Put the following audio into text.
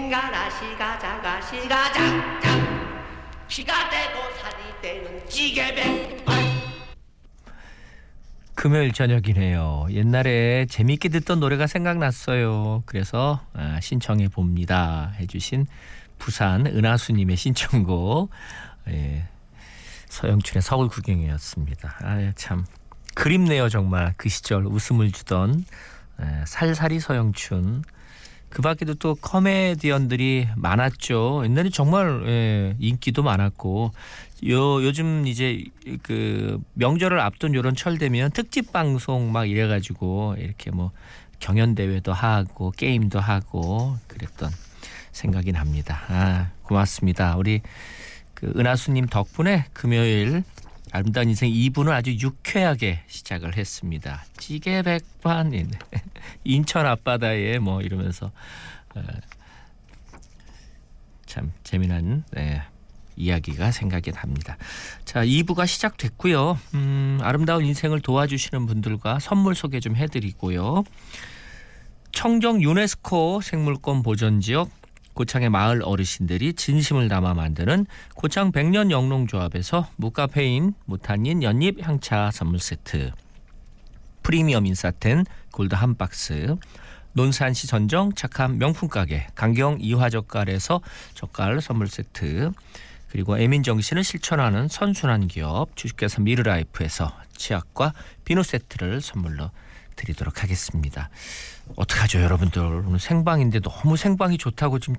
싱가라 시가자가 시가장 시가 되고 살이 되는 찌개백반. 금요일 저녁이네요. 옛날에 재미있게 듣던 노래가 생각났어요. 그래서 신청해 봅니다 해주신 부산 은하수님의 신청곡, 서영춘의 서울 구경이었습니다. 참 그립네요. 정말 그 시절 웃음을 주던 살살이 서영춘. 그 밖에도 또 코미디언들이 많았죠. 옛날에 정말 인기도 많았고, 요즘 이제 그 명절을 앞둔 요런 철 되면 특집 방송 막 이래가지고 이렇게 뭐 경연 대회도 하고 게임도 하고 그랬던 생각이 납니다. 고맙습니다. 우리 그 은하수님 덕분에 금요일 아름다운 인생 2부는 아주 유쾌하게 시작을 했습니다. 찌개 백반, 인천 앞바다에 뭐 이러면서 참 재미난 이야기가 생각이 납니다. 자, 2부가 시작됐고요. 아름다운 인생을 도와주시는 분들과 선물 소개 좀 해드리고요. 청정 유네스코 생물권 보전지역 고창의 마을 어르신들이 진심을 담아 만드는 고창 백년 영농조합에서 무카페인 무탄닌 연잎 향차 선물 세트, 프리미엄 인사텐 골드 한 박스, 논산시 선정 착한 명품 가게 강경 이화젓갈에서 젓갈 선물 세트, 그리고 애민정신을 실천하는 선순환 기업 주식회사 미르라이프에서 치약과 비누 세트를 선물로 드리도록 하겠습니다. 어떡하죠, 여러분들? 오늘 생방인데 너무 생방이 좋다고 지금